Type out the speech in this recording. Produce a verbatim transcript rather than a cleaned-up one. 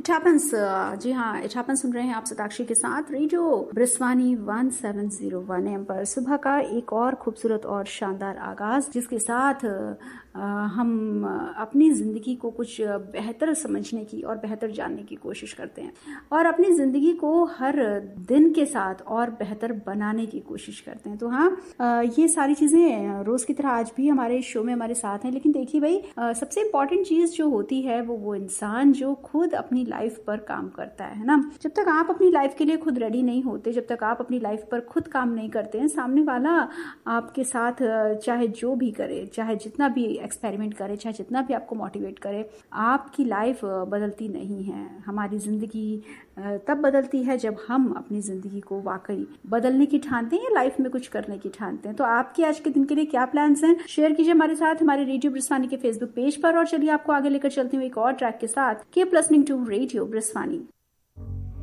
It happens. जी हाँ, it happens सुन रहे हैं आप सताक्षी के साथ radio ब्रिस्वानी one seven zero one M पर। सुबह का एक और खूबसूरत और शानदार आगाज, जिसके साथ हम अपनी जिंदगी को कुछ बेहतर समझने की और बेहतर जानने की कोशिश करते हैं और अपनी जिंदगी को हर दिन के साथ और बेहतर बनाने की कोशिश करते हैं। तो हाँ, ये सारी चीजें रोज की तरह आज भी हमारे शो में हमारे साथ हैं। लेकिन देखिए भाई, सबसे इम्पोर्टेंट चीज जो होती है वो वो इंसान जो खुद अपनी लाइफ पर काम करता है ना। जब तक आप अपनी लाइफ के लिए खुद रेडी नहीं होते, जब तक आप अपनी लाइफ पर खुद काम नहीं करते हैं, सामने वाला आपके साथ चाहे जो भी करे, चाहे जितना भी एक्सपेरिमेंट करे, चाहे जितना भी आपको मोटिवेट करे, आपकी लाइफ बदलती नहीं है। हमारी जिंदगी तब बदलती है जब हम अपनी जिंदगी को वाकई बदलने की ठानते हैं या लाइफ में कुछ करने की ठानते हैं। तो आपके आज के दिन के लिए क्या प्लान्स हैं, शेयर कीजिए हमारे साथ हमारे रेडियो ब्रिस्वानी के फेसबुक पेज पर। और चलिए आपको आगे लेकर चलती हूँ एक और ट्रैक के साथ। Keep listening to radio ब्रिस्वानी।